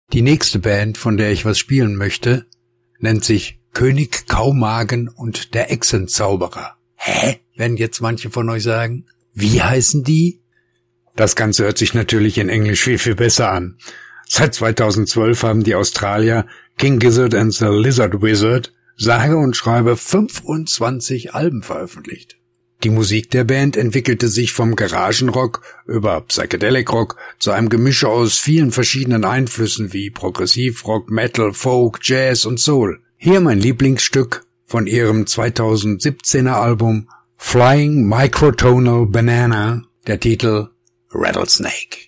Die nächste Band, von der ich was spielen möchte, nennt sich König Kaumagen und der Echsenzauberer. Hä? Werden jetzt manche von euch sagen? Wie heißen die? Das Ganze hört sich natürlich in Englisch viel, viel besser an. Seit 2012 haben die Australier King Gizzard and the Lizard Wizard sage und schreibe 25 Alben veröffentlicht. Die Musik der Band entwickelte sich vom Garagenrock über Psychedelic Rock zu einem Gemisch aus vielen verschiedenen Einflüssen wie Progressivrock, Metal, Folk, Jazz und Soul. Hier mein Lieblingsstück von ihrem 2017er Album Flying Microtonal Banana, der Titel Rattlesnake.